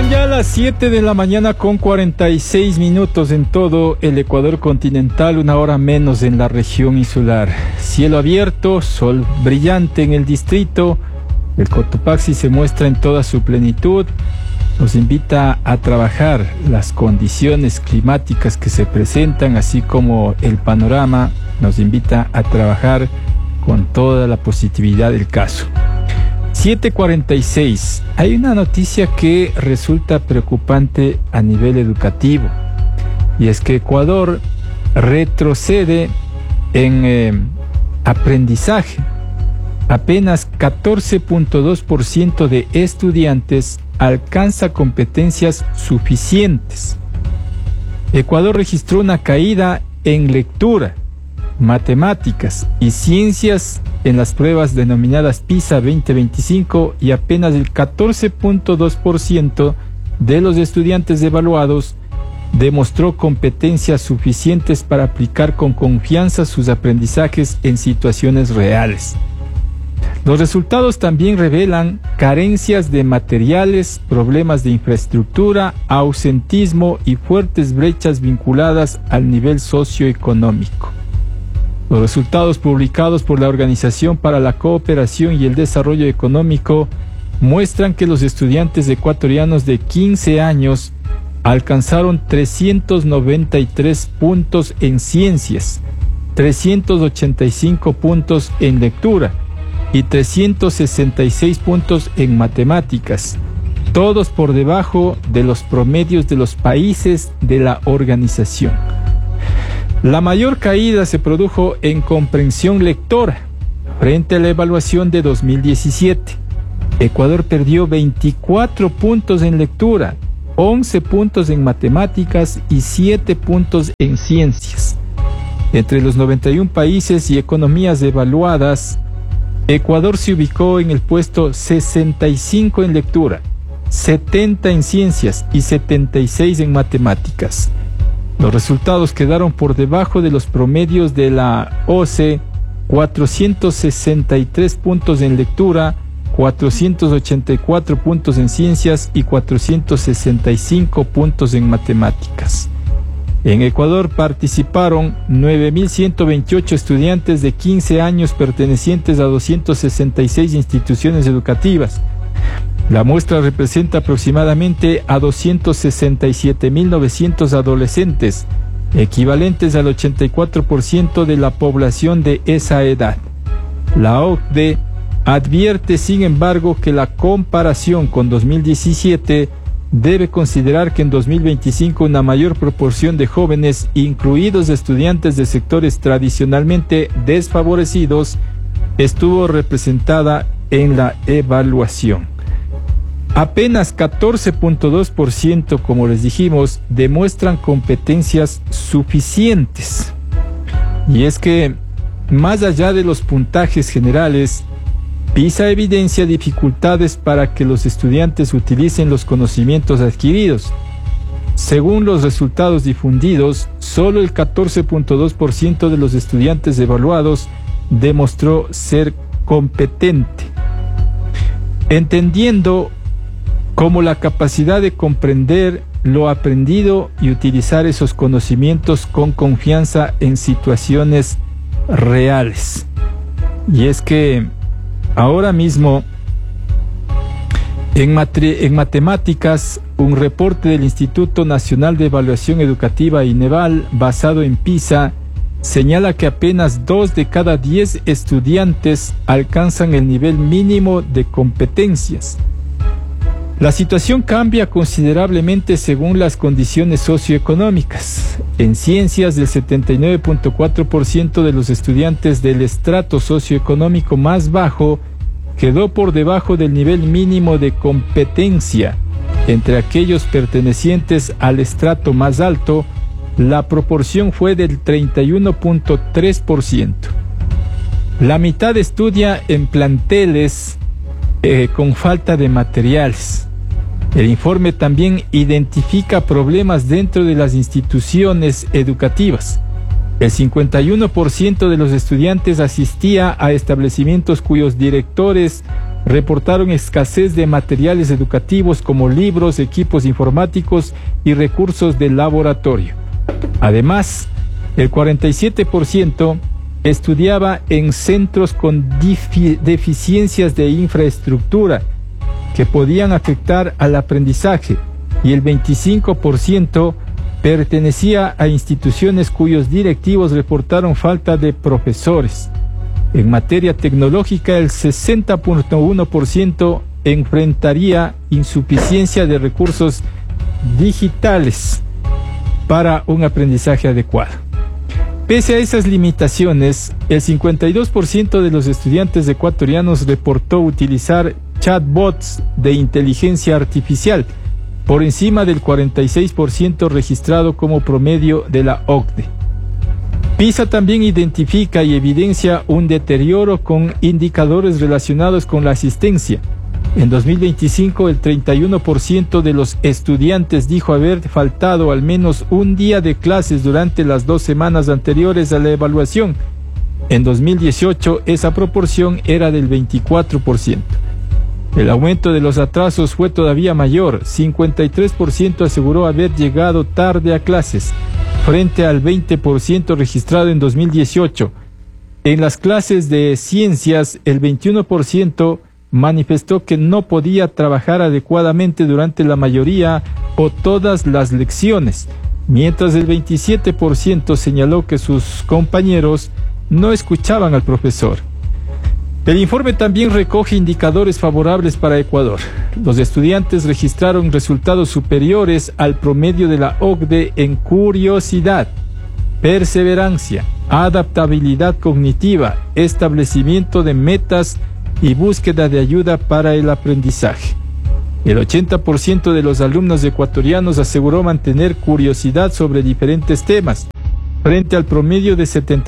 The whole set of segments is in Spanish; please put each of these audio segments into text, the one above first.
Son ya las 7 de la mañana con 46 minutos en todo el Ecuador continental, una hora menos en la región insular. Cielo abierto, sol brillante en el distrito. El Cotopaxi se muestra en toda su plenitud. Nos invita a trabajar las condiciones climáticas que se presentan, así como el panorama nos invita a trabajar con toda la positividad del caso. 7:46. Hay una noticia que resulta preocupante a nivel educativo, y es que Ecuador retrocede en aprendizaje. Apenas 14.2% de estudiantes alcanza competencias suficientes. Ecuador registró una caída en lectura, matemáticas y ciencias en las pruebas denominadas PISA 2025, y apenas el 14.2% de los estudiantes evaluados demostró competencias suficientes para aplicar con confianza sus aprendizajes en situaciones reales. Los resultados también revelan carencias de materiales, problemas de infraestructura, ausentismo y fuertes brechas vinculadas al nivel socioeconómico. Los resultados publicados por la Organización para la Cooperación y el Desarrollo Económico muestran que los estudiantes ecuatorianos de 15 años alcanzaron 393 puntos en ciencias, 385 puntos en lectura y 366 puntos en matemáticas, todos por debajo de los promedios de los países de la organización. La mayor caída se produjo en comprensión lectora frente a la evaluación de 2017. Ecuador perdió 24 puntos en lectura, 11 puntos en matemáticas y 7 puntos en ciencias. Entre los 91 países y economías evaluadas, Ecuador se ubicó en el puesto 65 en lectura, 70 en ciencias y 76 en matemáticas. Los resultados quedaron por debajo de los promedios de la OCDE: 463 puntos en lectura, 484 puntos en ciencias y 465 puntos en matemáticas. En Ecuador participaron 9.128 estudiantes de 15 años pertenecientes a 266 instituciones educativas. La muestra representa aproximadamente a 267.900 adolescentes, equivalentes al 84% de la población de esa edad. La OCDE advierte, sin embargo, que la comparación con 2017 debe considerar que en 2025 una mayor proporción de jóvenes, incluidos estudiantes de sectores tradicionalmente desfavorecidos, estuvo representada en la evaluación. Apenas 14.2%, como les dijimos, demuestran competencias suficientes. Y es que, más allá de los puntajes generales, PISA evidencia dificultades para que los estudiantes utilicen los conocimientos adquiridos. Según los resultados difundidos, solo el 14.2% de los estudiantes evaluados demostró ser competente, entendiendo como la capacidad de comprender lo aprendido y utilizar esos conocimientos con confianza en situaciones reales. Y es que ahora mismo en matemáticas, un reporte del Instituto Nacional de Evaluación Educativa INEVAL, basado en PISA, señala que apenas 2 de cada 10 estudiantes alcanzan el nivel mínimo de competencias. La situación cambia considerablemente según las condiciones socioeconómicas. En ciencias, el 79.4% de los estudiantes del estrato socioeconómico más bajo quedó por debajo del nivel mínimo de competencia. Entre aquellos pertenecientes al estrato más alto, la proporción fue del 31.3%. La mitad estudia en planteles con falta de materiales. El informe también identifica problemas dentro de las instituciones educativas. El 51% de los estudiantes asistía a establecimientos cuyos directores reportaron escasez de materiales educativos como libros, equipos informáticos y recursos de laboratorio. Además, el 47% estudiaba en centros con deficiencias de infraestructura que podían afectar al aprendizaje, y el 25% pertenecía a instituciones cuyos directivos reportaron falta de profesores. En materia tecnológica, el 60.1% enfrentaría insuficiencia de recursos digitales para un aprendizaje adecuado. Pese a esas limitaciones, el 52% de los estudiantes ecuatorianos reportó utilizar chatbots de inteligencia artificial, por encima del 46% registrado como promedio de la OCDE. PISA también identifica y evidencia un deterioro con indicadores relacionados con la asistencia. En 2025, el 31% de los estudiantes dijo haber faltado al menos un día de clases durante las 2 semanas anteriores a la evaluación. En 2018, esa proporción era del 24%. El aumento de los atrasos fue todavía mayor. 53% aseguró haber llegado tarde a clases, frente al 20% registrado en 2018. En las clases de ciencias, el 21% manifestó que no podía trabajar adecuadamente durante la mayoría o todas las lecciones, mientras el 27% señaló que sus compañeros no escuchaban al profesor. El informe también recoge indicadores favorables para Ecuador. Los estudiantes registraron resultados superiores al promedio de la OCDE en curiosidad, perseverancia, adaptabilidad cognitiva, establecimiento de metas y búsqueda de ayuda para el aprendizaje. El 80% de los alumnos ecuatorianos aseguró mantener curiosidad sobre diferentes temas, frente al promedio de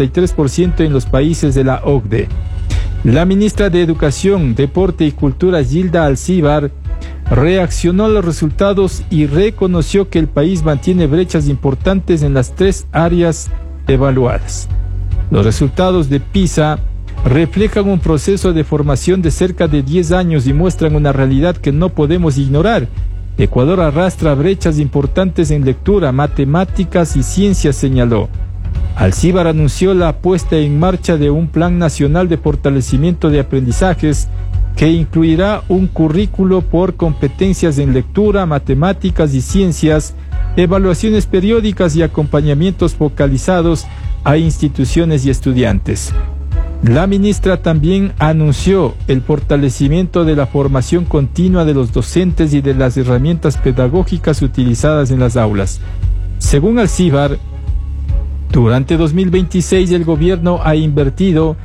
73% en los países de la OCDE. La ministra de Educación, Deporte y Cultura, Gilda Alcíbar, reaccionó a los resultados y reconoció que el país mantiene brechas importantes en las 3 áreas evaluadas. Los resultados de PISA reflejan un proceso de formación de cerca de 10 años y muestran una realidad que no podemos ignorar. Ecuador arrastra brechas importantes en lectura, matemáticas y ciencias, señaló. Alcíbar anunció la puesta en marcha de un plan nacional de fortalecimiento de aprendizajes que incluirá un currículo por competencias en lectura, matemáticas y ciencias, evaluaciones periódicas y acompañamientos focalizados a instituciones y estudiantes. La ministra también anunció el fortalecimiento de la formación continua de los docentes y de las herramientas pedagógicas utilizadas en las aulas. Según Alcíbar, durante 2026 el gobierno ha invertido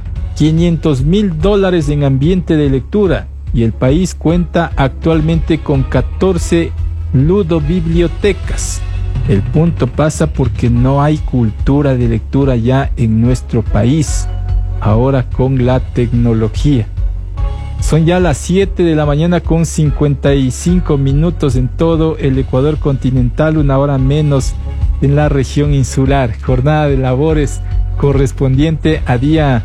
$500.000 en ambiente de lectura y el país cuenta actualmente con 14 ludobibliotecas. El punto pasa porque no hay cultura de lectura ya en nuestro país, ahora con la tecnología. Son ya las 7 de la mañana con 55 minutos en todo el Ecuador continental, 1 hora menos en la región insular. Jornada de labores correspondiente a día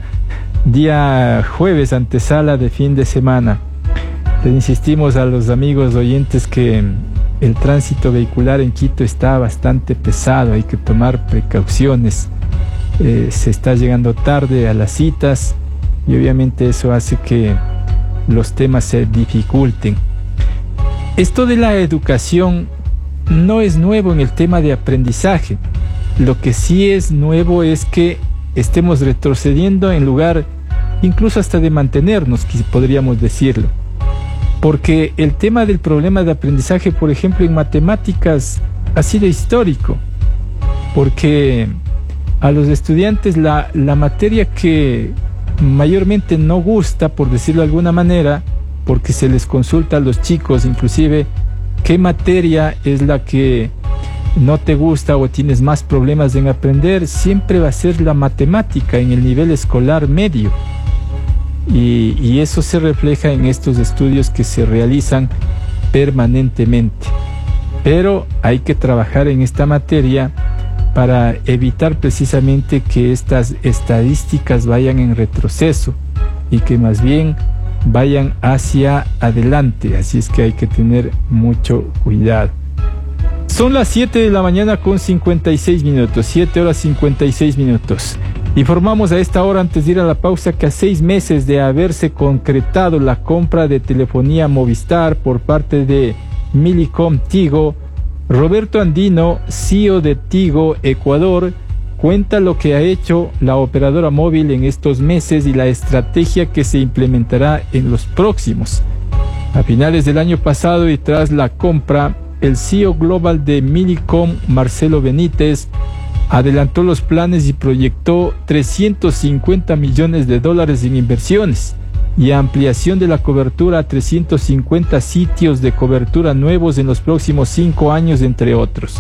jueves, antesala de fin de semana. Le insistimos a los amigos oyentes que el tránsito vehicular en Quito está bastante pesado, hay que tomar precauciones. Se está llegando tarde a las citas y obviamente eso hace que los temas se dificulten. Esto de la educación no es nuevo en el tema de aprendizaje. Lo que sí es nuevo es que estemos retrocediendo en lugar incluso hasta de mantenernos, podríamos decirlo. Porque el tema del problema de aprendizaje, por ejemplo, en matemáticas ha sido histórico. Porque a los estudiantes la materia que mayormente no gusta, por decirlo de alguna manera, porque se les consulta a los chicos inclusive qué materia es la que no te gusta o tienes más problemas en aprender, siempre va a ser la matemática en el nivel escolar medio. Y eso se refleja en estos estudios que se realizan permanentemente. Pero hay que trabajar en esta materia para evitar precisamente que estas estadísticas vayan en retroceso y que más bien vayan hacia adelante. Así es que hay que tener mucho cuidado. Son las 7 de la mañana con 56 minutos, 7 horas 56 minutos. Informamos a esta hora, antes de ir a la pausa, que a 6 meses de haberse concretado la compra de telefonía Movistar por parte de Millicom Tigo, Roberto Andino, CEO de Tigo Ecuador, cuenta lo que ha hecho la operadora móvil en estos meses y la estrategia que se implementará en los próximos. A finales del año pasado y tras la compra, el CEO global de Millicom, Marcelo Benítez, adelantó los planes y proyectó $350 millones en inversiones y ampliación de la cobertura a 350 sitios de cobertura nuevos en los próximos 5 años, entre otros.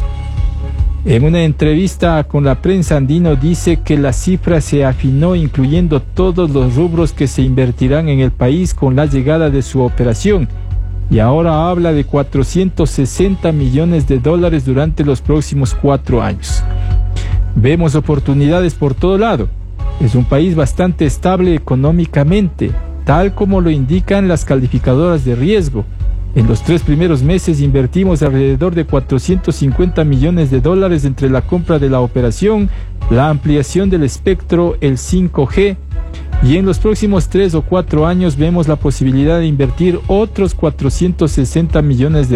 En una entrevista con la prensa, Andino dice que la cifra se afinó incluyendo todos los rubros que se invertirán en el país con la llegada de su operación, y ahora habla de $460 millones durante los próximos 4 años. Vemos oportunidades por todo lado. Es un país bastante estable económicamente, tal como lo indican las calificadoras de riesgo. En los 3 primeros meses invertimos alrededor de $450 millones entre la compra de la operación, la ampliación del espectro, el 5G, y en los próximos 3 o 4 años vemos la posibilidad de invertir otros $460 millones.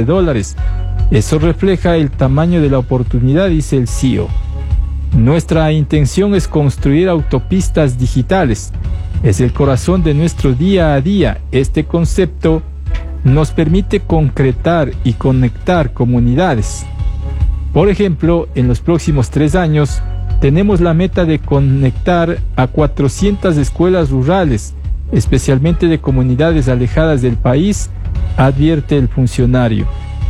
Eso refleja el tamaño de la oportunidad, dice el CEO. Nuestra intención es construir autopistas digitales. Es el corazón de nuestro día a día. Este concepto nos permite concretar y conectar comunidades. Por ejemplo, en los próximos 3 años, tenemos la meta de conectar a 400 escuelas rurales, especialmente de comunidades alejadas del país, advierte el funcionario.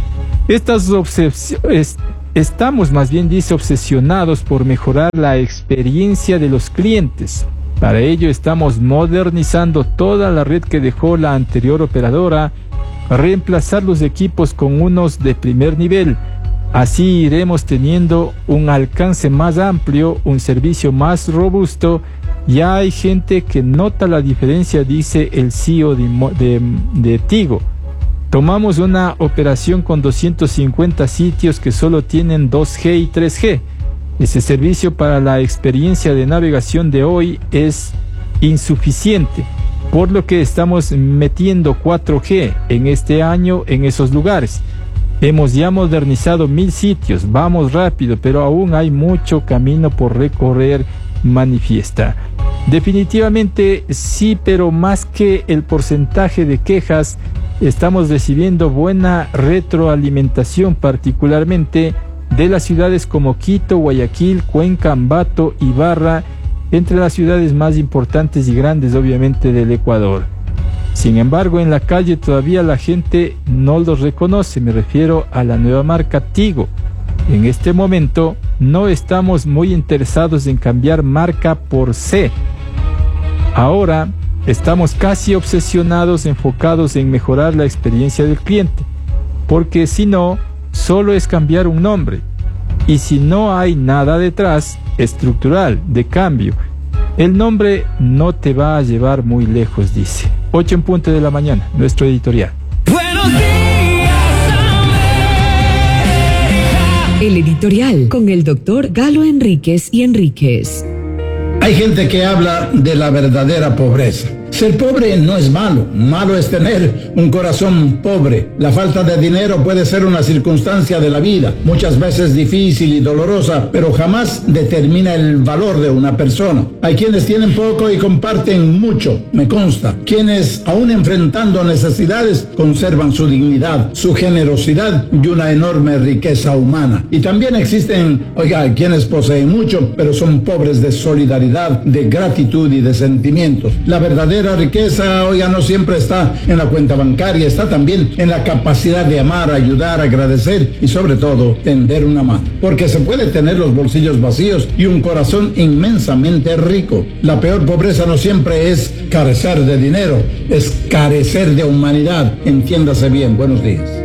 Estamos más bien, dice, obsesionados por mejorar la experiencia de los clientes. Para ello estamos modernizando toda la red que dejó la anterior operadora, reemplazar los equipos con unos de primer nivel. Así iremos teniendo un alcance más amplio, un servicio más robusto. Ya hay gente que nota la diferencia, dice el CEO de Tigo. Tomamos una operación con 250 sitios que solo tienen 2G y 3G. Ese servicio para la experiencia de navegación de hoy es insuficiente, por lo que estamos metiendo 4G en este año en esos lugares. Hemos ya modernizado 1000 sitios, vamos rápido, pero aún hay mucho camino por recorrer, manifiesta. Definitivamente sí, pero más que el porcentaje de quejas, estamos recibiendo buena retroalimentación, particularmente de las ciudades como Quito, Guayaquil, Cuenca, Ambato, Ibarra, entre las ciudades más importantes y grandes, obviamente, del Ecuador. Sin embargo, en la calle todavía la gente no los reconoce. Me refiero a la nueva marca Tigo. En este momento no estamos muy interesados en cambiar marca por se. Ahora estamos casi obsesionados, enfocados en mejorar la experiencia del cliente, porque si no, solo es cambiar un nombre. Y si no hay nada detrás, estructural, de cambio, el nombre no te va a llevar muy lejos, dice. 8 en punto de la mañana, nuestro editorial. Buenos días, América. El editorial con el doctor Galo Enríquez y Enríquez. Hay gente que habla de la verdadera pobreza. Ser pobre no es malo, malo es tener un corazón pobre. La falta de dinero puede ser una circunstancia de la vida, muchas veces difícil y dolorosa, pero jamás determina el valor de una persona. Hay quienes tienen poco y comparten mucho, me consta. Quienes, aún enfrentando necesidades, conservan su dignidad, su generosidad y una enorme riqueza humana. Y también existen, quienes poseen mucho, pero son pobres de solidaridad, de gratitud y de sentimientos. La verdadera riqueza, no siempre está en la cuenta bancaria, está también en la capacidad de amar, ayudar, agradecer y sobre todo tender una mano. Porque se puede tener los bolsillos vacíos y un corazón inmensamente rico. La peor pobreza no siempre es carecer de dinero, es carecer de humanidad. Entiéndase bien. Buenos días.